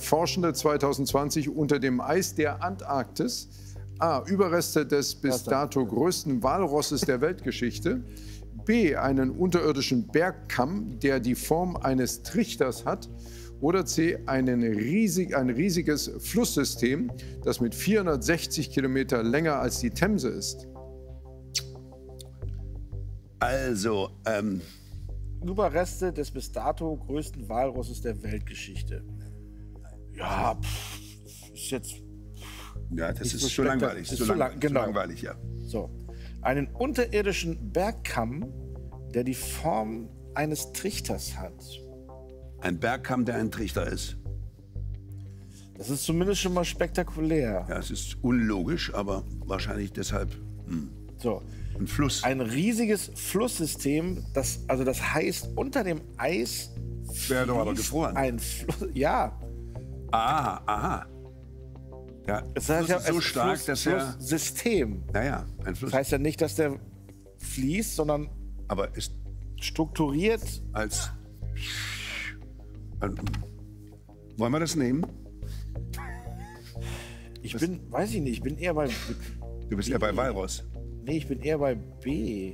Forschende 2020 unter dem Eis der Antarktis? A. Überreste des bis dato größten Walrosses der Weltgeschichte. B. Einen unterirdischen Bergkamm, der die Form eines Trichters hat. Oder C. Ein riesiges Flusssystem, das mit 460 Kilometer länger als die Themse ist. Also, Überreste des bis dato größten Walrosses der Weltgeschichte. Ja, ist jetzt... ja, das Nicht ist so so langweilig. ist So zu lang- genau. langweilig, ja. So. Einen unterirdischen Bergkamm, der die Form eines Trichters hat. Ein Bergkamm, der ein Trichter ist. Das ist zumindest schon mal spektakulär. Ja, es ist unlogisch, aber wahrscheinlich deshalb So. ein Fluss. Ein riesiges Flusssystem, das heißt, unter dem Eis Wäre doch aber fließt gefroren. ein Fluss. Ja. Aha, aha. Ja, Es das heißt ja ist so stark, dass er... Flusssystem. Naja, ein Fluss. Das heißt ja nicht, dass der fließt, sondern Aber ist strukturiert. als... Wollen wir das nehmen? Weiß ich nicht, ich bin eher bei... Du bist eher bei Walross. Nee, ich bin eher bei B.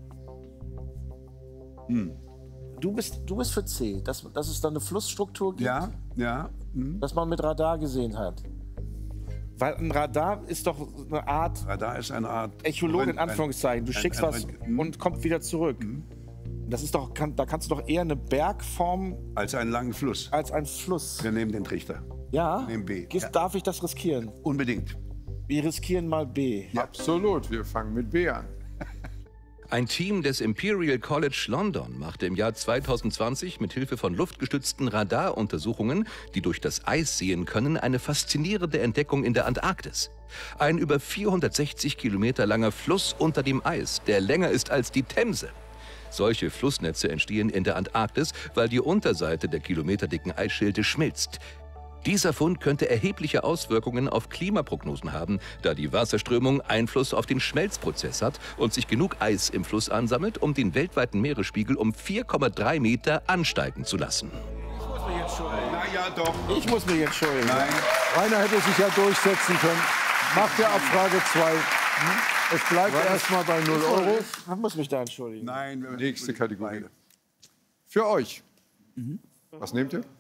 Du bist für C, dass es da eine Flussstruktur gibt, Ja, ja. das man mit Radar gesehen hat. Weil ein Radar ist doch eine Art Radar ist eine Art... Echolog in Anführungszeichen. Du schickst was Röntgen. und kommt wieder zurück. Das ist doch, da kannst du doch eher eine Bergform Als einen langen Fluss. als ein Fluss. Wir nehmen den Trichter. Ja? Nehmen B. Ja. Darf ich das riskieren? Unbedingt. Wir riskieren mal B. Absolut, wir fangen mit B an. Ein Team des Imperial College London machte im Jahr 2020 mit Hilfe von luftgestützten Radaruntersuchungen, die durch das Eis sehen können, eine faszinierende Entdeckung in der Antarktis. Ein über 460 Kilometer langer Fluss unter dem Eis, der länger ist als die Themse. Solche Flussnetze entstehen in der Antarktis, weil die Unterseite der kilometerdicken Eisschilde schmilzt. Dieser Fund könnte erhebliche Auswirkungen auf Klimaprognosen haben, da die Wasserströmung Einfluss auf den Schmelzprozess hat und sich genug Eis im Fluss ansammelt, um den weltweiten Meeresspiegel um 4,3 Meter ansteigen zu lassen. Na ja, doch. Ich muss mich entschuldigen. Nein. Rainer hätte sich ja durchsetzen können. Macht er ab Frage 2. Es bleibt erstmal bei 0 Euro. Ich muss mich da entschuldigen. Nein. Nächste Kategorie. Für euch. Was nehmt ihr?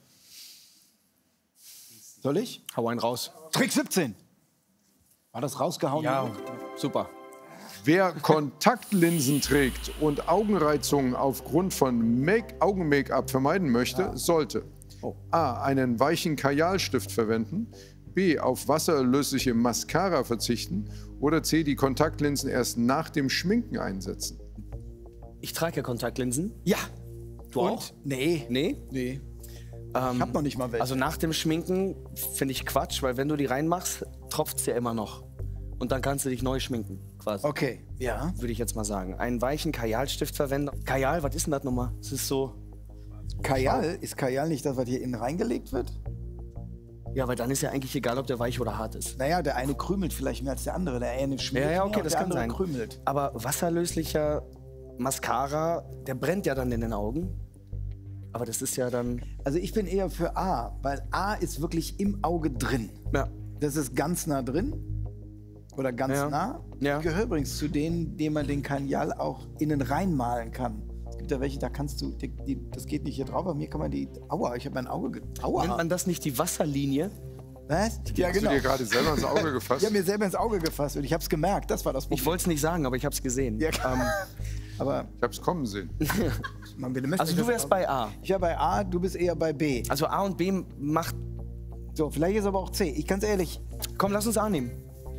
Soll ich? Hau einen raus. Trick 17. War das rausgehauen? Ja, super. Wer Kontaktlinsen trägt und Augenreizungen aufgrund von Augen-Make-up vermeiden möchte, sollte A. einen weichen Kajalstift verwenden, B. auf wasserlösliche Mascara verzichten oder C. die Kontaktlinsen erst nach dem Schminken einsetzen. Ich trage ja Kontaktlinsen. Ja. Du auch? Nee. Nee? Nee. Ich hab noch nicht mal welche. Also nach dem Schminken finde ich Quatsch, weil wenn du die reinmachst, tropft es ja immer noch. Und dann kannst du dich neu schminken, quasi. Okay, ja. Würde ich jetzt mal sagen. Einen weichen Kajalstift verwenden. Kajal, was ist denn das nochmal? Das ist so... Kajal, ist Kajal nicht das, was hier innen reingelegt wird? Ja, weil dann ist ja eigentlich egal, ob der weich oder hart ist. Naja, der eine krümelt vielleicht mehr als der andere. Der eine schmiert Ja, okay, mehr, das der kann andere sein. krümelt. Aber wasserlöslicher Mascara, der brennt ja dann in den Augen. Aber das ist ja dann... Also ich bin eher für A, weil A ist wirklich im Auge drin. Ja. Das ist ganz nah drin. Oder ganz Ja. nah. Ja. Ich gehöre übrigens zu denen, denen man den Kajal auch innen reinmalen kann. Es gibt ja welche, da kannst du, das geht nicht hier drauf, aber mir kann man die, aua, ich habe mein Auge, aua. Nennt man das nicht die Wasserlinie? Was? Ja, Hast du genau. dir gerade selber ins Auge gefasst? Ich habe mir selber ins Auge gefasst und ich habe es gemerkt, das war das Problem. Ich wollte es nicht sagen, aber ich habe es gesehen. Ja, aber Ich hab's kommen sehen. man, wir möchten Also du das wärst auch- bei A. Ich wäre bei A, du bist eher bei B. Also A und B macht... So, vielleicht ist aber auch C. Ich ganz ehrlich, Komm, lass uns A nehmen.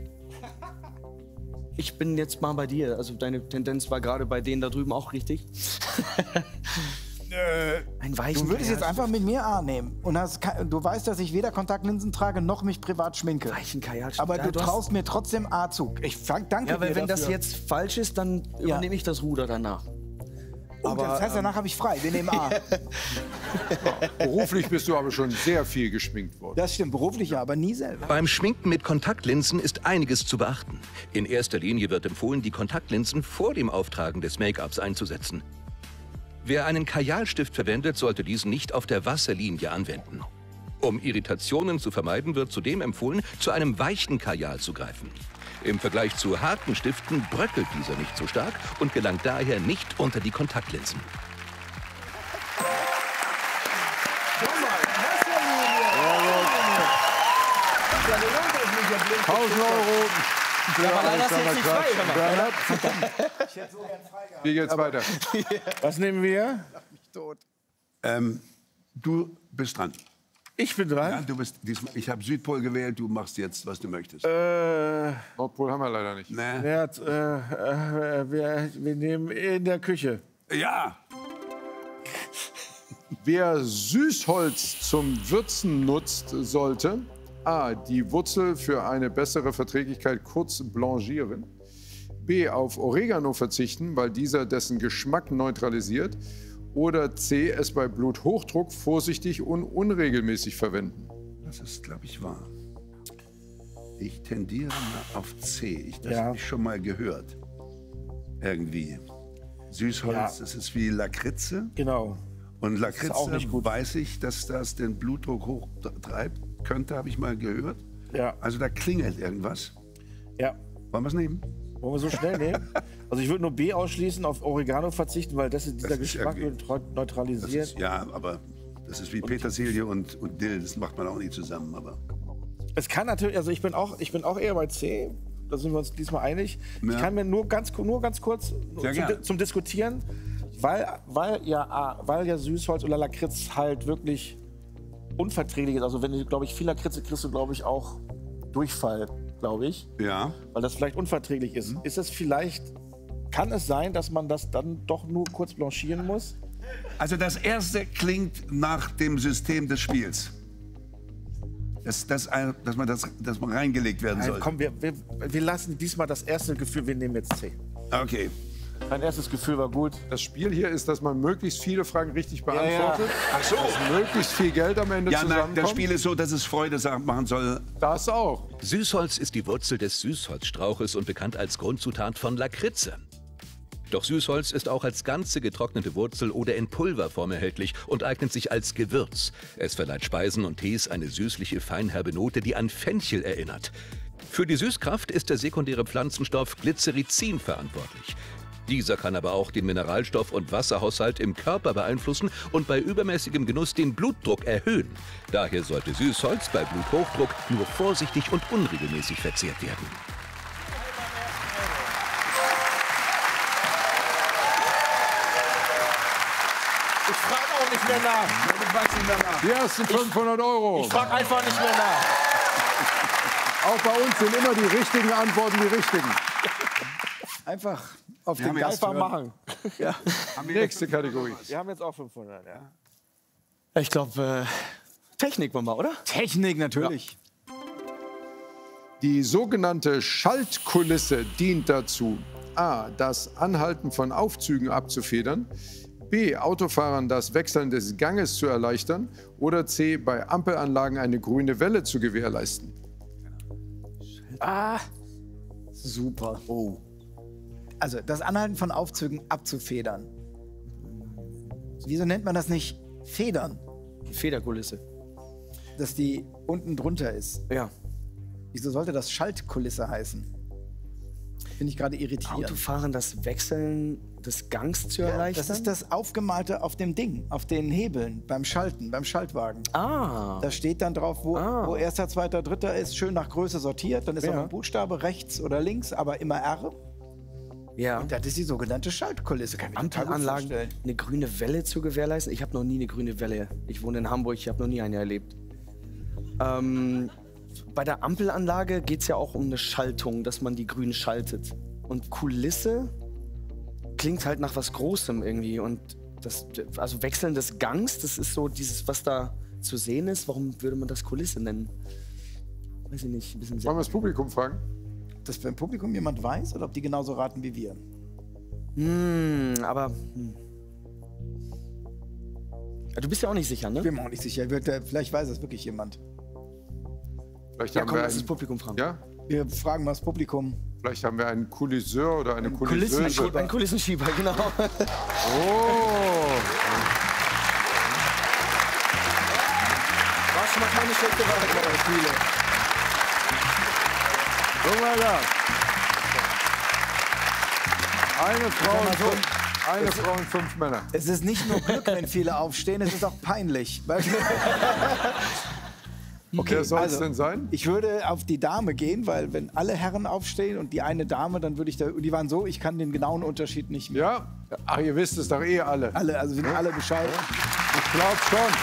Ich bin jetzt mal bei dir. Also deine Tendenz war gerade bei denen da drüben auch richtig. Ein weichen du würdest jetzt Kajalstift. einfach mit mir A nehmen. Und du weißt, dass ich weder Kontaktlinsen trage, noch mich privat schminke. Weichen Kajalstift. Aber Ja, du hast- traust mir trotzdem A zu. Danke Ja, weil dir wenn das dafür. jetzt falsch ist, dann übernehme ich das Ruder danach. Aber, das heißt, danach habe ich frei. Wir nehmen A. Beruflich bist du aber schon sehr viel geschminkt worden. Das stimmt, beruflich ja, aber nie selber. Beim Schminken mit Kontaktlinsen ist einiges zu beachten. In erster Linie wird empfohlen, die Kontaktlinsen vor dem Auftragen des Make-ups einzusetzen. Wer einen Kajalstift verwendet, sollte diesen nicht auf der Wasserlinie anwenden. Um Irritationen zu vermeiden, wird zudem empfohlen, zu einem weichen Kajal zu greifen. Im Vergleich zu harten Stiften bröckelt dieser nicht so stark und gelangt daher nicht unter die Kontaktlinsen. €1000. Aber leider ist jetzt nicht frei. Wie geht's weiter? Was nehmen wir? Du bist dran. Ich bin Ja, dran. du bist diesmal, ich habe Südpol gewählt, du machst jetzt, was du möchtest. Nordpol haben wir leider nicht. Ne? Wir nehmen in der Küche. Ja, Wer Süßholz zum Würzen nutzt, sollte a. die Wurzel für eine bessere Verträglichkeit kurz blanchieren, b. auf Oregano verzichten, weil dieser dessen Geschmack neutralisiert, oder c. es bei Bluthochdruck vorsichtig und unregelmäßig verwenden. das ist, glaube ich, wahr. Ich tendiere mal auf C. Das Ja. habe ich schon mal gehört. Irgendwie. Süßholz, Ja. das ist wie Lakritze. Genau. Und auch Lakritze nicht gut. weiß ich, dass das den Blutdruck hochtreibt. Könnte, habe ich mal gehört. Ja. Also da klingelt irgendwas. Ja. Wollen wir es nehmen? Wollen wir so schnell nehmen? Also ich würde nur B ausschließen, auf Oregano verzichten, weil dieser Das ist Geschmack irgendwie- wird Das neutralisiert. ist, ja, aber das ist wie Petersilie und Dill. Das macht man auch nicht zusammen. Aber Es kann natürlich, also ich bin auch eher bei C. Da sind wir uns diesmal einig. Ja. Ich kann mir nur ganz kurz Sehr gerne. zum Diskutieren, weil ja Süßholz oder Lakritz halt wirklich unverträglich ist. Also wenn du, glaube ich, viel Lakritze kriegst du, glaube ich, auch Durchfall, glaube ich, ja, weil das vielleicht unverträglich ist. Ist es vielleicht, kann es sein, dass man das dann doch nur kurz blanchieren muss? also das erste klingt nach dem System des Spiels. Dass man reingelegt werden Nein, soll. komm, wir lassen diesmal das erste Gefühl, wir nehmen jetzt C. Okay. Mein erstes Gefühl war gut. Das Spiel hier ist, dass man möglichst viele Fragen richtig beantwortet, Ach so. dass möglichst viel Geld am Ende Ja, nein, zusammenkommt. das Spiel ist so, dass es Freude machen soll. Das auch. Süßholz ist die Wurzel des Süßholzstrauches und bekannt als Grundzutat von Lakritze. Doch Süßholz ist auch als ganze getrocknete Wurzel oder in Pulverform erhältlich und eignet sich als Gewürz. Es verleiht Speisen und Tees eine süßliche, feinherbe Note, die an Fenchel erinnert. Für die Süßkraft ist der sekundäre Pflanzenstoff Glycerizin verantwortlich. Dieser kann aber auch den Mineralstoff- und Wasserhaushalt im Körper beeinflussen und bei übermäßigem Genuss den Blutdruck erhöhen. Daher sollte Süßholz bei Bluthochdruck nur vorsichtig und unregelmäßig verzehrt werden. Ich frage auch nicht mehr nach. Die ersten 500 €. Ich frage einfach nicht mehr nach. Auch bei uns sind immer die richtigen Antworten die richtigen. Einfach auf haben den ja Geist Einfach hören. machen. Nächste Kategorie. Wir haben jetzt auch 500, ja. Ich glaube, Technik wollen wir, oder? Technik natürlich. Die sogenannte Schaltkulisse dient dazu, a. das Anhalten von Aufzügen abzufedern, b. Autofahrern das Wechseln des Ganges zu erleichtern oder c. bei Ampelanlagen eine grüne Welle zu gewährleisten. Super. Oh. Also das Anhalten von Aufzügen abzufedern. Wieso nennt man das nicht Federn? Federkulisse. Dass die unten drunter ist. Ja. Wieso sollte das Schaltkulisse heißen? Finde ich gerade irritierend. Autofahren, das Wechseln des Gangs zu Ja, erleichtern? das ist das Aufgemalte auf dem Ding, auf den Hebeln, beim Schalten, beim Schaltwagen. Ah. Da steht dann drauf, wo erster, zweiter, dritter ist, schön nach Größe sortiert. Dann ist Ja. auch ein Buchstabe rechts oder links, aber immer R. Ja. Und das ist die sogenannte Schaltkulisse. Kann ich mir total gut Ampelanlagen vorstellen. eine grüne Welle zu gewährleisten? Ich habe noch nie eine grüne Welle. Ich wohne in Hamburg, ich habe noch nie eine erlebt. Bei der Ampelanlage geht es ja auch um eine Schaltung, dass man die grün schaltet. Und Kulisse klingt halt nach was Großem irgendwie. Und das, also Wechseln des Gangs, das ist so dieses, was da zu sehen ist. Warum würde man das Kulisse nennen? Weiß ich nicht, ein bisschen Wollen wir das Publikum fragen? Dass beim Publikum jemand weiß oder ob die genauso raten wie wir? aber. Ja, du bist ja auch nicht sicher, Ich ne? bin mir auch nicht sicher. Vielleicht weiß es wirklich jemand. Vielleicht Ja, haben komm, wir lass das einen, Publikum fragen. ja? Wir fragen mal das Publikum. Vielleicht haben wir einen Kulisseur oder eine Kulisseuse. Ein Kulissenschieber, genau. Oh! Warst du schon mal Guck mal da. Eine Frau und 5 Männer. Es ist nicht nur Glück, wenn viele aufstehen, es ist auch peinlich. Okay, Wer soll es denn sein? Ich würde auf die Dame gehen, weil wenn alle Herren aufstehen und die eine Dame, dann würde ich da, die waren so, ich kann den genauen Unterschied nicht mehr. Ja? Ach, ihr wisst es doch eh alle. Alle, also wissen alle Bescheid. Ich glaub schon.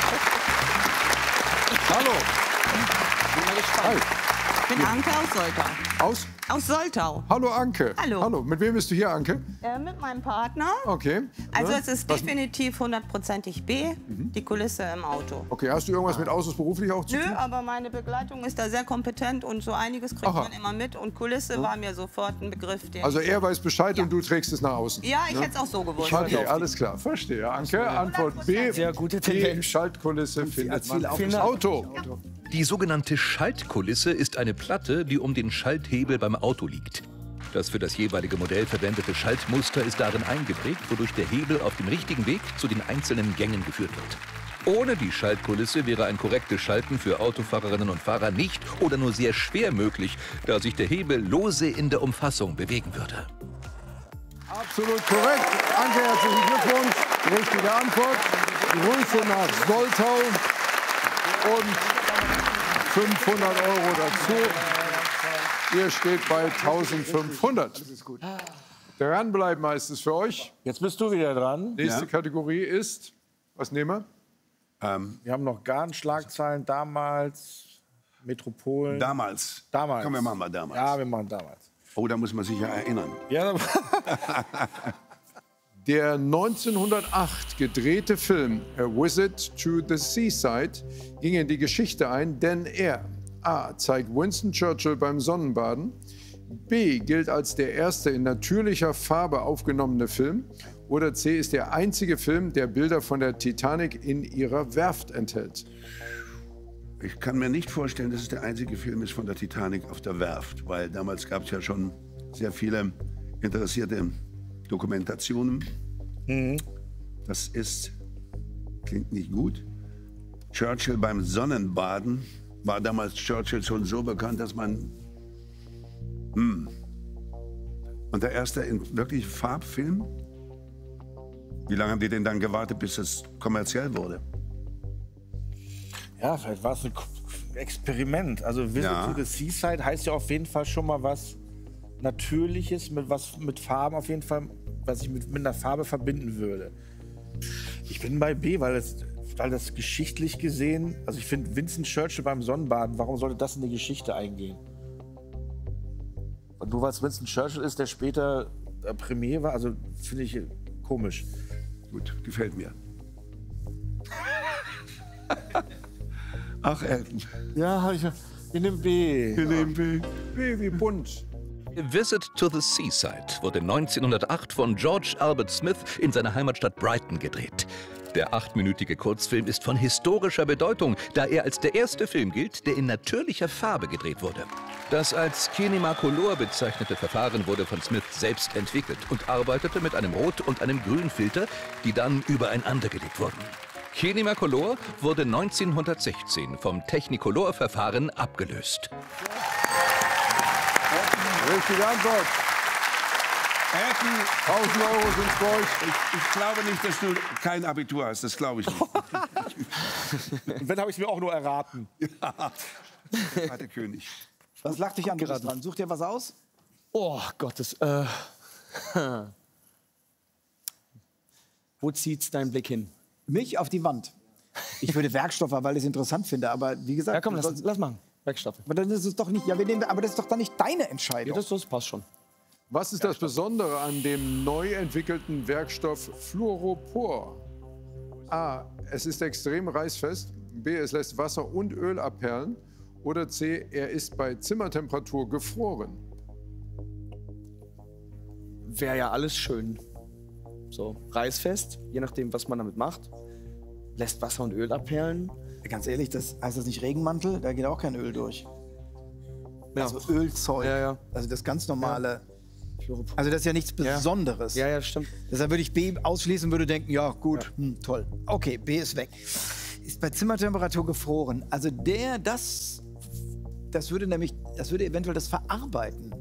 Hallo. Bin mal gespannt. Ich bin Anke aus Soltau. Aus? Aus Soltau. Hallo Anke. Hallo. Hallo. Mit wem bist du hier, Anke? Mit meinem Partner. Okay. Also Ja. es ist definitiv 100%ig B, die Kulisse im Auto. Okay, hast du irgendwas mit Autos beruflich auch zu Nö, tun? aber meine Begleitung ist da sehr kompetent und so einiges kriegt Aha. man immer mit. Und Kulisse war mir sofort ein Begriff, den Also er weiß Bescheid und du trägst es nach außen. ja, ich hätte es auch so gewusst. Okay, alles klar. Verstehe. Anke, Antwort B. Sehr gute Die Tendenz. Schaltkulisse findet man viele im Auto. Die sogenannte Schaltkulisse ist eine Platte, die um den Schalthebel beim Auto liegt. Das für das jeweilige Modell verwendete Schaltmuster ist darin eingeprägt, wodurch der Hebel auf dem richtigen Weg zu den einzelnen Gängen geführt wird. Ohne die Schaltkulisse wäre ein korrektes Schalten für Autofahrerinnen und Fahrer nicht oder nur sehr schwer möglich, da sich der Hebel lose in der Umfassung bewegen würde. Absolut korrekt. Anke, herzlichen Glückwunsch. Richtige Antwort. Grüße nach Soltau und 500 € dazu. Ihr steht bei 1500. Dranbleiben heißt es für euch. Jetzt bist du wieder dran. Nächste Kategorie ist, was nehmen wir? Wir haben noch Garn, Schlagzeilen damals, Metropolen. Damals. Damals. Komm, wir machen mal damals. Ja, wir machen damals. Oh, da muss man sich ja erinnern. Ja, Der 1908 gedrehte Film A Visit to the Seaside ging in die Geschichte ein, denn er A. zeigt Winston Churchill beim Sonnenbaden, B. gilt als der erste in natürlicher Farbe aufgenommene Film oder C. ist der einzige Film, der Bilder von der Titanic in ihrer Werft enthält. Ich kann mir nicht vorstellen, dass es der einzige Film ist von der Titanic auf der Werft, weil damals gab es ja schon sehr viele interessierte Dokumentationen. Das klingt nicht gut. Churchill beim Sonnenbaden. War damals Churchill schon so bekannt, dass man... Und der erste wirklich Farbfilm? Wie lange haben die denn dann gewartet, bis es kommerziell wurde? ja, vielleicht war es ein Experiment. Also Visit Ja. to the Seaside heißt ja auf jeden Fall schon mal was Natürliches, mit Farben auf jeden Fall, was ich mit einer Farbe verbinden würde. Ich bin bei B, weil das geschichtlich gesehen, also ich finde Winston Churchill beim Sonnenbaden, warum sollte das in die Geschichte eingehen? Und nur weil es Winston Churchill ist, der später Premier war, also finde ich komisch. Gut, gefällt mir. Ach, Elton. Ja, wir nehmen B. B wie bunt. Visit to the Seaside wurde 1908 von George Albert Smith in seiner Heimatstadt Brighton gedreht. Der 8-minütige Kurzfilm ist von historischer Bedeutung, da er als der erste Film gilt, der in natürlicher Farbe gedreht wurde. Das als Kinemacolor bezeichnete Verfahren wurde von Smith selbst entwickelt und arbeitete mit einem Rot- und einem Grünfilter, die dann übereinander gelegt wurden. Kinemacolor wurde 1916 vom Technicolor-Verfahren abgelöst. Richtige Antwort. Elton, 1000 € sind für euch. ich glaube nicht, dass du kein Abitur hast. Das glaube ich nicht. Und wenn, habe ich es mir auch nur erraten. Warte, König. Was lacht dich an, du bist dran? Such dir was aus? Oh Gottes. Wo zieht's deinen Blick hin? Mich auf die Wand. Ich würde Werkstoffe, weil ich es interessant finde. Aber wie gesagt, Ja, komm, lass machen. Werkstoffe. aber dann ist es doch nicht. Ja, aber das ist doch dann nicht deine Entscheidung. Ja, das passt schon. Was ist das Besondere an dem neu entwickelten Werkstoff Fluoropor? A. Es ist extrem reißfest. B. Es lässt Wasser und Öl abperlen. Oder C. Er ist bei Zimmertemperatur gefroren. Wäre ja alles schön. So, reißfest, je nachdem, was man damit macht. Lässt Wasser und Öl abperlen. Ganz ehrlich, heißt das nicht Regenmantel? Da geht auch kein Öl durch. Ja. Also Ölzeug. Ja, ja. Also das ganz normale. Also das ist ja nichts Besonderes. Ja, stimmt. Deshalb würde ich B ausschließen und würde denken, ja gut, toll. Okay, B ist weg. ist bei Zimmertemperatur gefroren. Also das würde eventuell das Verarbeiten.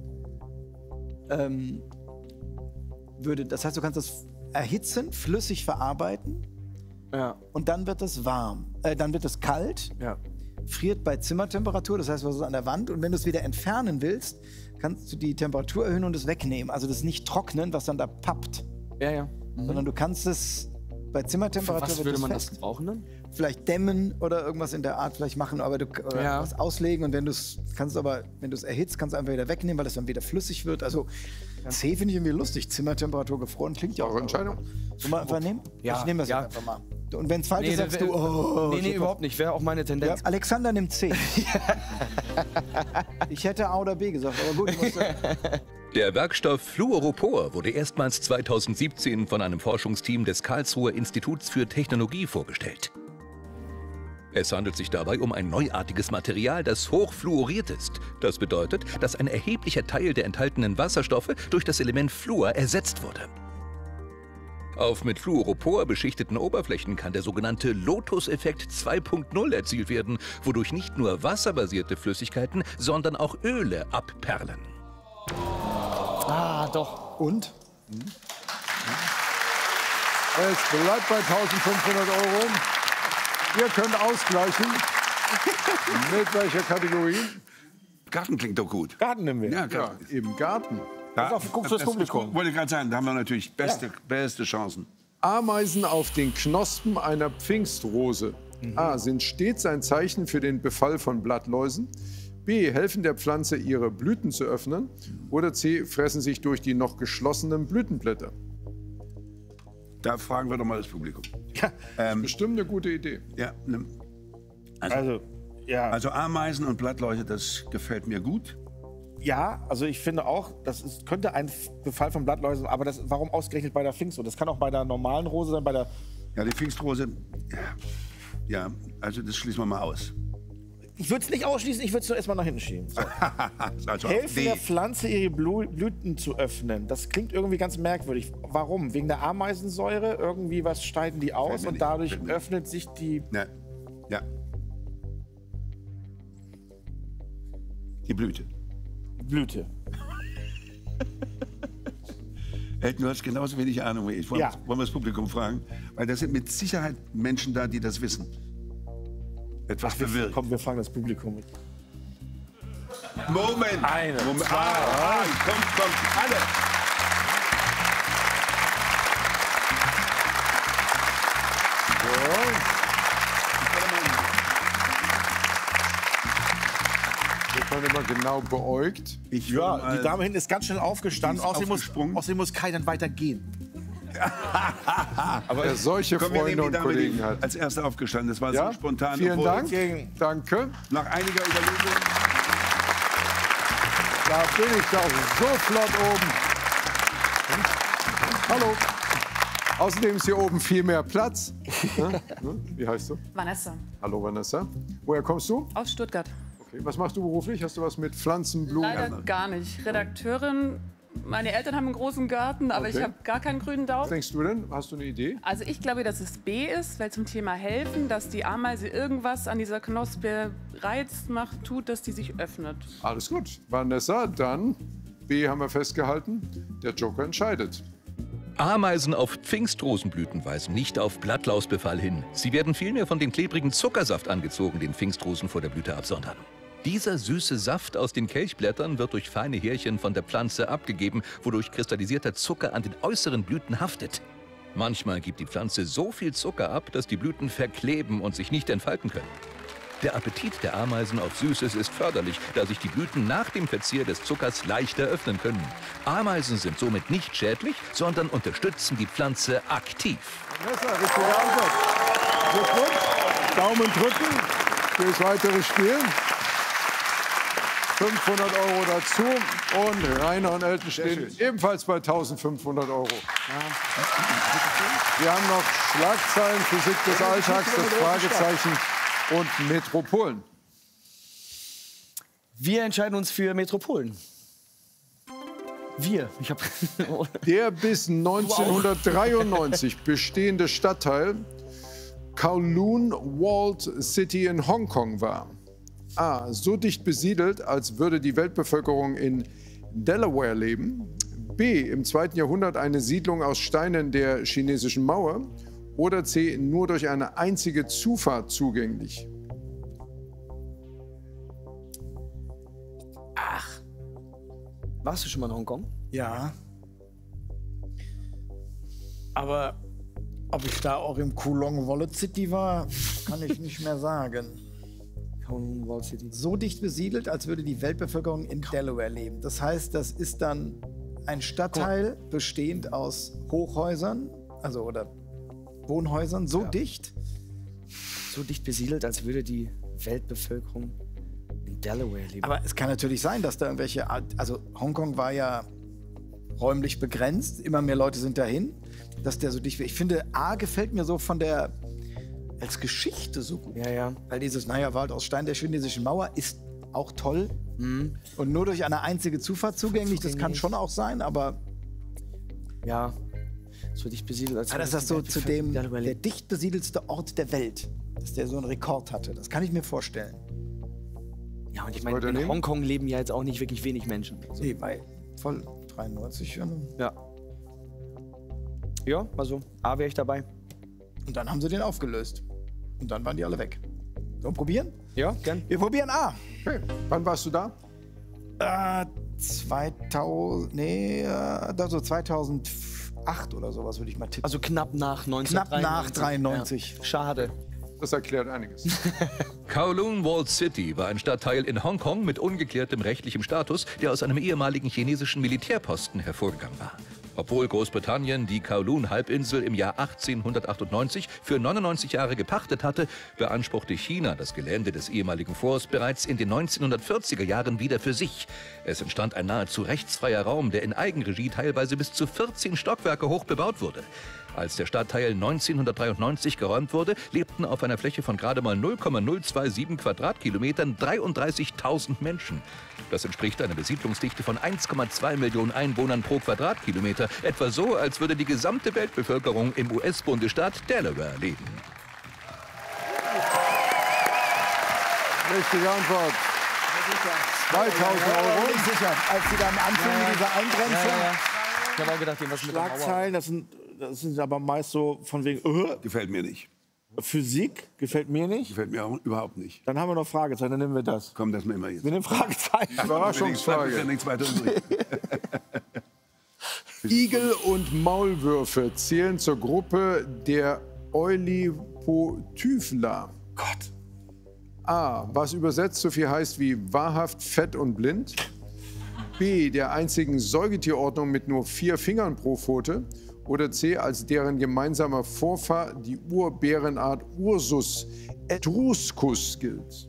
Das heißt, du kannst das erhitzen, flüssig verarbeiten. Ja. Und dann wird es warm. Dann wird es kalt. Ja. Friert bei Zimmertemperatur, das heißt, was ist an der Wand. Und wenn du es wieder entfernen willst, kannst du die Temperatur erhöhen und es wegnehmen. Also das nicht trocknen, was dann da pappt. Ja, ja. Sondern du kannst es bei Zimmertemperatur. Was wird würde es man fest. das brauchen dann? Vielleicht dämmen oder irgendwas in der Art vielleicht machen, aber du was auslegen. Und wenn du es erhitzt, kannst du einfach wieder wegnehmen, weil es dann wieder flüssig wird. Also C finde ich irgendwie lustig. Zimmertemperatur gefroren klingt ja auch. Eure Entscheidung? Sollen wir einfach nehmen? Ja. Ich nehme das Ja. jetzt einfach mal. Und wenn es falsch ist, sagst du, Nee, überhaupt nicht. Wäre auch meine Ja, Tendenz. Alexander nimmt C. Ich hätte A oder B gesagt, aber gut. Der Werkstoff Fluoropor wurde erstmals 2017 von einem Forschungsteam des Karlsruher Instituts für Technologie vorgestellt. Es handelt sich dabei um ein neuartiges Material, das hochfluoriert ist. Das bedeutet, dass ein erheblicher Teil der enthaltenen Wasserstoffe durch das Element Fluor ersetzt wurde. Auf mit Fluoropor beschichteten Oberflächen kann der sogenannte Lotus-Effekt 2.0 erzielt werden, wodurch nicht nur wasserbasierte Flüssigkeiten, sondern auch Öle abperlen. Ah, doch. Und? Es bleibt bei 1.500 €. Ihr könnt ausgleichen. Mit welcher Kategorie? Garten klingt doch gut. Garten nehmen wir. Ja, Ja, Garten. im Garten. Guck fürs Publikum. Wollte ich gerade sagen, da haben wir natürlich beste Chancen. Ameisen auf den Knospen einer Pfingstrose. A. Sind stets ein Zeichen für den Befall von Blattläusen. B. Helfen der Pflanze, ihre Blüten zu öffnen. Oder C. Fressen sich durch die noch geschlossenen Blütenblätter. Da fragen wir doch mal das Publikum. Bestimmt eine gute Idee. Ja, ne, Also, ja. also Ameisen und Blattläuse, das gefällt mir gut. Ja, also ich finde auch, könnte ein Befall von Blattläusen, aber warum ausgerechnet bei der Pfingstrose? Das kann auch bei der normalen Rose sein, bei der... Ja, die Pfingstrose, ja, also das schließen wir mal aus. Ich würde es nicht ausschließen, ich würde es nur erstmal nach hinten schieben. So. Also Helfen der Pflanze, ihre Blüten zu öffnen. Das klingt irgendwie ganz merkwürdig. Warum? Wegen der Ameisensäure? Irgendwie was steigen die aus mir und nicht, dadurch fällt mir öffnet sich die... Ne, ja. Die Blüte. Blüte. Elton, du hast genauso wenig Ahnung wie ich. Wollen Ja. wir das Publikum fragen? Weil da sind mit Sicherheit Menschen da, die das wissen. Etwas verwirrt. Komm, wir fragen das Publikum. Moment! Eine, Moment. zwei, Kommt, alle! Wir können immer genau beäugt. Ich Ja, würde mal- die Dame hinten ist ganz schnell aufgestanden. Die ist Außerdem aufgesprungen. muss Kai dann weiter gehen. Wer solche Komm, wir nehmen Freunde die und Dame, Kollegen die hat. als erste aufgestanden. Das war Ja? so spontan. Vielen obwohl Dank. Gegen- Danke. Nach einiger Überlegung. Da bin ich doch so flott oben. Hallo. Außerdem ist hier oben viel mehr Platz. Wie heißt du? Vanessa Hallo Vanessa. Woher kommst du? aus Stuttgart. Okay. Was machst du beruflich? Hast du was mit Pflanzen, Blumen? Leider gar nicht. Redakteurin. Meine Eltern haben einen großen Garten, aber Okay. ich habe gar keinen grünen Was Daumen. denkst du denn? Hast du eine Idee? Also ich glaube, dass es B ist, weil zum Thema helfen, dass die Ameise irgendwas an dieser Knospe reizt, macht, tut, dass die sich öffnet. Alles gut. Vanessa, dann B haben wir festgehalten. Der Joker entscheidet. Ameisen auf Pfingstrosenblüten weisen nicht auf Blattlausbefall hin. Sie werden vielmehr von dem klebrigen Zuckersaft angezogen, den Pfingstrosen vor der Blüte absondern. Dieser süße Saft aus den Kelchblättern wird durch feine Härchen von der Pflanze abgegeben, wodurch kristallisierter Zucker an den äußeren Blüten haftet. Manchmal gibt die Pflanze so viel Zucker ab, dass die Blüten verkleben und sich nicht entfalten können. Der Appetit der Ameisen auf Süßes ist förderlich, da sich die Blüten nach dem Verzehr des Zuckers leichter öffnen können. Ameisen sind somit nicht schädlich, sondern unterstützen die Pflanze aktiv. Vanessa, richtige Antwort. Glückwunsch. Daumen drücken fürs weitere Spiel. 500 € dazu. Und Rainer und Elton stehen ebenfalls bei 1.500 €. Wir haben noch Schlagzeilen, Physik des Alltags, das Fragezeichen und Metropolen. Wir entscheiden uns für Metropolen. Wir. Ich habe Der bis 1993 bestehende Stadtteil Kowloon Walled City in Hongkong war? A. So dicht besiedelt, als würde die Weltbevölkerung in Delaware leben. B. Im 2. Jahrhundert eine Siedlung aus Steinen der chinesischen Mauer. Oder C. Nur durch eine einzige Zufahrt zugänglich. Warst du schon mal in Hongkong? Ja. Aber ob ich da auch im Kowloon Walled City war, kann ich nicht mehr sagen. Kowloon Walled City. So dicht besiedelt, als würde die Weltbevölkerung in Delaware leben. Das heißt, das ist dann ein Stadtteil bestehend aus Hochhäusern, also oder Wohnhäusern, so dicht. So dicht besiedelt, als würde die Weltbevölkerung in Delaware leben. Aber es kann natürlich sein, dass da irgendwelche, also Hongkong war ja räumlich begrenzt, immer mehr Leute sind dahin, dass der so dicht wird. Ich finde, A gefällt mir so von der, als Geschichte so gut. Ja, ja. Weil dieses, naja, Wald aus Stein der chinesischen Mauer ist auch toll. Und nur durch eine einzige Zufahrt zugänglich, das kann schon auch sein, aber... Ja, so dicht besiedelt, als das ist so zu dem, der dicht besiedelste Ort der Welt, dass der so einen Rekord hatte. Das kann ich mir vorstellen. Ja, und ich meine, in Hongkong leben ja jetzt auch nicht wirklich wenig Menschen. Also. Nee, bei voll 93. Ja. Ja, also A wäre ich dabei. Und dann haben sie den aufgelöst. Und dann waren die alle weg. So, probieren? Ja, gern. Wir probieren A. Okay. Wann warst du da? 2008 oder sowas würde ich mal tippen. Also knapp nach 1993. Knapp nach 93. Ja. Schade. Das erklärt einiges. Kowloon Walled City war ein Stadtteil in Hongkong mit ungeklärtem rechtlichem Status, der aus einem ehemaligen chinesischen Militärposten hervorgegangen war. Obwohl Großbritannien die Kowloon-Halbinsel im Jahr 1898 für 99 Jahre gepachtet hatte, beanspruchte China das Gelände des ehemaligen Forts bereits in den 1940er Jahren wieder für sich. Es entstand ein nahezu rechtsfreier Raum, der in Eigenregie teilweise bis zu 14 Stockwerke hoch bebaut wurde. Als der Stadtteil 1993 geräumt wurde, lebten auf einer Fläche von gerade mal 0,027 Quadratkilometern 33.000 Menschen. Das entspricht einer Besiedlungsdichte von 1,2 Millionen Einwohnern pro Quadratkilometer. Etwa so, als würde die gesamte Weltbevölkerung im US-Bundesstaat Delaware leben. Richtige Antwort. 2000 Euro. Nicht sicher, als sie dann anfingen mit dieser Eingrenzung. Ich habe auch gedacht, was mit der Mauer. Schlagzeilen, das sind aber meist so von wegen Gefällt mir nicht. Physik, gefällt mir nicht. Gefällt mir auch überhaupt nicht. Dann haben wir noch Fragezeichen, dann nehmen wir das. Komm, das nehmen wir jetzt. Wir nehmen Fragezeichen. Überraschungsfrage. Ja nichts weiter übrig. Igel und Maulwürfe zählen zur Gruppe der Eulipotyphla. Gott. A. Was übersetzt so viel heißt wie wahrhaft, fett und blind. B. Der einzigen Säugetierordnung mit nur 4 Fingern pro Pfote. Oder C. Als deren gemeinsamer Vorfahr die Urbärenart Ursus etruscus gilt.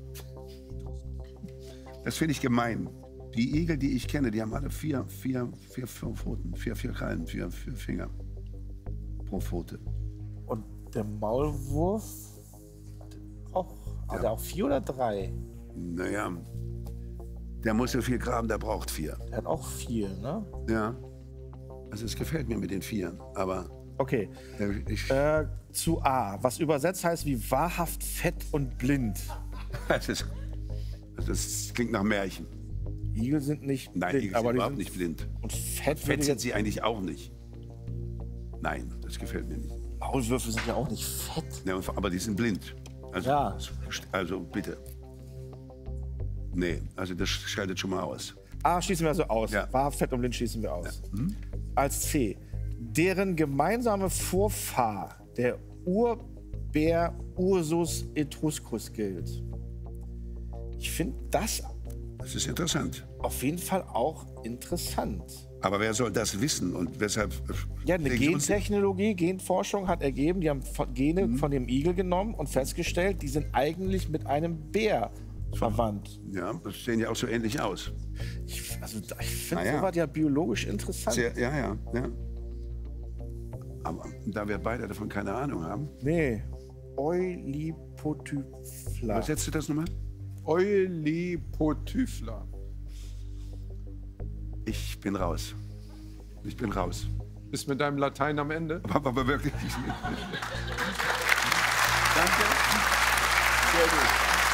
Das finde ich gemein. Die Igel, die ich kenne, die haben alle 4 Pfoten, 4 Krallen, 4 Finger pro Pfote. Und der Maulwurf auch, hat er auch 4 oder 3? Naja, der muss so viel graben, der braucht 4. Der hat auch 4, ne? Ja. Also es gefällt mir mit den 4, aber... Okay. Zu A. Was übersetzt heißt wie wahrhaft, fett und blind. Das klingt nach Märchen. Igel sind nicht Nein, blind, Igel aber sind die überhaupt sind nicht blind. Und fett, Fett sind sie eigentlich auch nicht. Nein, das gefällt mir nicht. Maulwürfe sind ja auch nicht fett. Ja, aber die sind blind. Also, Ja. Also bitte. Nee, also das schaltet schon mal aus. A schließen wir also aus. Ja. Wahrhaft, fett und blind schließen wir aus. Als C. Deren gemeinsame Vorfahr der Urbär Ursus etruscus gilt. Ich finde das Das ist interessant. auf jeden Fall auch interessant. Aber wer soll das wissen und weshalb? Ja, eine legen Sie uns- Gentechnologie, Genforschung hat ergeben, die haben Gene von dem Igel genommen und festgestellt, die sind eigentlich mit einem Bär verwandt. Ja, das sehen ja auch so ähnlich aus. Ich finde Na ja. sowas ja biologisch interessant. Ja. Aber da wir beide davon keine Ahnung haben, Nee. Eulipotyphla. was setzt du das nochmal? Eulipotyphla. Ich bin raus. Ich bin raus. Bist mit deinem Latein am Ende? Aber wirklich. Danke. Sehr gut.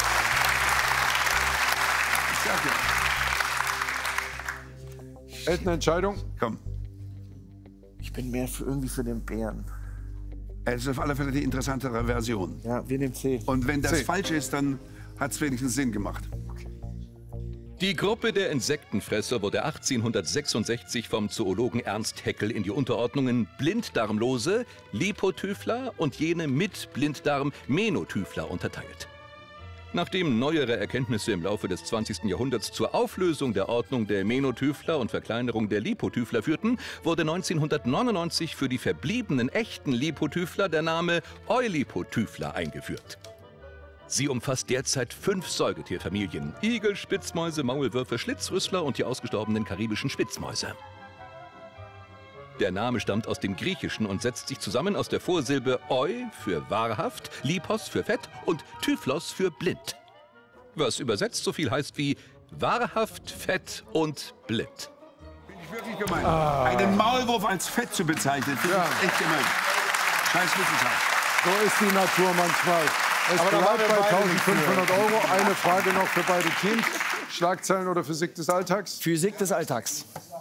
Danke. Elton, Entscheidung? Komm. Ich bin mehr irgendwie für den Bären. Es ist auf alle Fälle die interessantere Version. Ja, wir nehmen C. Und wenn das C. falsch ist, dann hat es wenigstens Sinn gemacht. Die Gruppe der Insektenfresser wurde 1866 vom Zoologen Ernst Haeckel in die Unterordnungen Blinddarmlose, Lipotüfler und jene mit Blinddarm Menotüfler unterteilt. Nachdem neuere Erkenntnisse im Laufe des 20. Jahrhunderts zur Auflösung der Ordnung der Menotüfler und Verkleinerung der Lipotüfler führten, wurde 1999 für die verbliebenen echten Lipotüfler der Name Eulipotüfler eingeführt. Sie umfasst derzeit 5 Säugetierfamilien: Igel, Spitzmäuse, Maulwürfe, Schlitzrüssler und die ausgestorbenen karibischen Spitzmäuse. Der Name stammt aus dem Griechischen und setzt sich zusammen aus der Vorsilbe Eu für wahrhaft, Lipos für fett und Typhlos für blind. Was übersetzt so viel heißt wie wahrhaft, fett und blind. Finde ich wirklich gemein. Einen Maulwurf als fett zu bezeichnen, finde ich echt gemein. Scheiß Wissenschaft. So ist die Natur manchmal. Es bleibt bei 1.500 €. Eine Frage noch für beide Teams. Schlagzeilen oder Physik des Alltags? Physik des Alltags.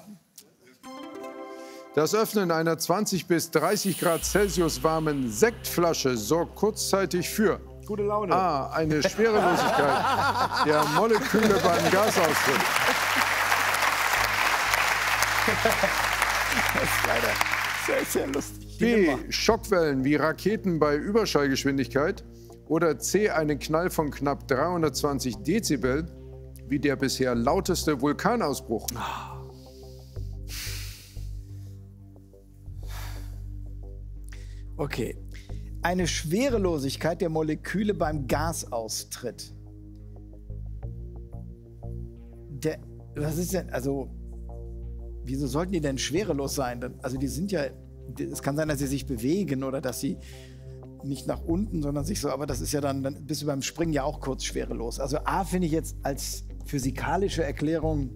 Das Öffnen einer 20 bis 30 Grad Celsius warmen Sektflasche sorgt kurzzeitig für Gute Laune. A. Eine Schwerelosigkeit der Moleküle beim Gasaustritt. Sehr, sehr lustig. B. Schockwellen wie Raketen bei Überschallgeschwindigkeit. Oder C. Einen Knall von knapp 320 Dezibel wie der bisher lauteste Vulkanausbruch. Okay. Eine Schwerelosigkeit der Moleküle beim Gasaustritt. Was ist denn, also, wieso sollten die denn schwerelos sein? Also die sind ja, es kann sein, dass sie sich bewegen oder dass sie nicht nach unten, sondern sich so, aber das ist ja dann bist du beim Springen ja auch kurz schwerelos. Also A finde ich jetzt als physikalische Erklärung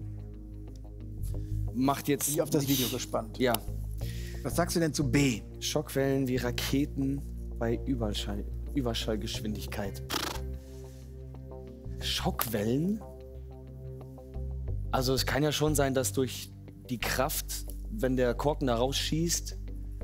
Macht jetzt. bin ich auf das Video gespannt. Ja. Was sagst du denn zu B? Schockwellen wie Raketen bei Überschallgeschwindigkeit. Schockwellen? Also es kann ja schon sein, dass durch die Kraft, wenn der Korken da rausschießt,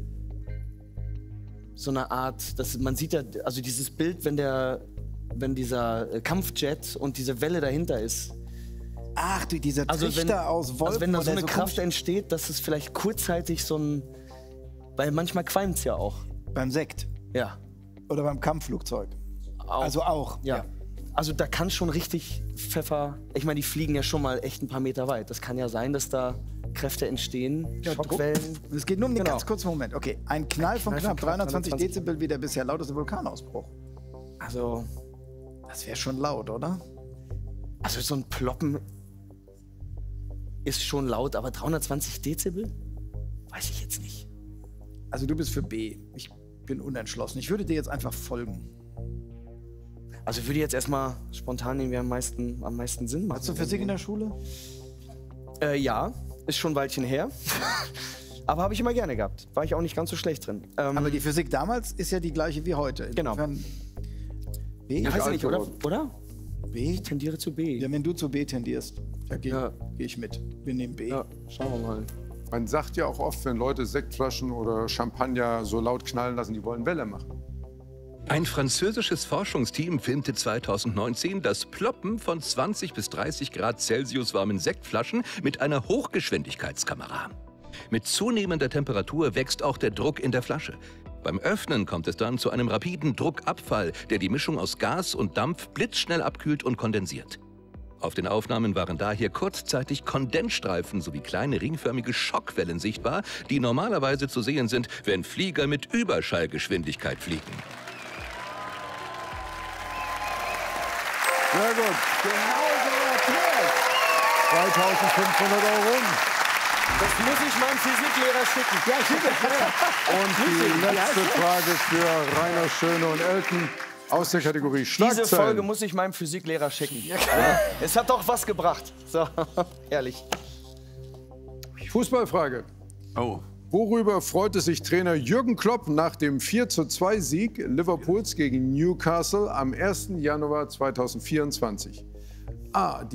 so eine Art, man sieht ja, also dieses Bild, wenn dieser Kampfjet und diese Welle dahinter ist. Ach, dieser Also Trichter aus Wolken. also wenn da so oder eine Kraft entsteht, dass es vielleicht kurzzeitig so ein, weil manchmal qualmt es ja auch. beim Sekt Ja. oder beim Kampfflugzeug. Auch. Also auch. Ja. Also da kann schon richtig Pfeffer. Ich meine, die fliegen ja schon mal echt ein paar Meter weit. Das kann ja sein, dass da Kräfte entstehen, Ja, Schockwellen. Es geht nur um den Genau. ganz kurzen Moment. Okay, ein Knall von knapp 320 Dezibel wie der bisher lauteste Vulkanausbruch. Also Das wäre schon laut, oder? so ein Ploppen ist schon laut, aber 320 Dezibel? Weiß ich jetzt nicht. Also du bist für B. Ich bin unentschlossen. Ich würde dir jetzt einfach folgen. Also würde jetzt erstmal spontan irgendwie am meisten Sinn machen. Hast du Physik in der Schule? Ja, ist schon ein Weilchen her. Aber habe ich immer gerne gehabt. War ich auch nicht ganz so schlecht drin. Aber die Physik damals ist ja die gleiche wie heute. Genau. Insofern B? weiß ich nicht, oder? B? Ich tendiere zu B. Ja, wenn du zu B tendierst, da gehe ich mit. Wir nehmen B. Ja, schauen wir mal. Man sagt ja auch oft, wenn Leute Sektflaschen oder Champagner so laut knallen lassen, die wollen Welle machen. Ein französisches Forschungsteam filmte 2019 das Ploppen von 20 bis 30 Grad Celsius warmen Sektflaschen mit einer Hochgeschwindigkeitskamera. Mit zunehmender Temperatur wächst auch der Druck in der Flasche. Beim Öffnen kommt es dann zu einem rapiden Druckabfall, der die Mischung aus Gas und Dampf blitzschnell abkühlt und kondensiert. Auf den Aufnahmen waren daher kurzzeitig Kondensstreifen sowie kleine ringförmige Schockwellen sichtbar, die normalerweise zu sehen sind, wenn Flieger mit Überschallgeschwindigkeit fliegen. Sehr gut. Genau so erklärt. 2.500 €. Das muss ich meinem Physiklehrer schicken. Ja, schicke. Und die letzte Frage für Rainer Schöne und Elton aus der Kategorie Diese Folge Schlagzeilen. muss ich meinem Physiklehrer schicken. Ja, es hat doch was gebracht. So, ehrlich. Fußballfrage. Oh, Worüber freute sich Trainer Jürgen Klopp nach dem 4:2-Sieg Liverpools gegen Newcastle am 1. Januar 2024? A.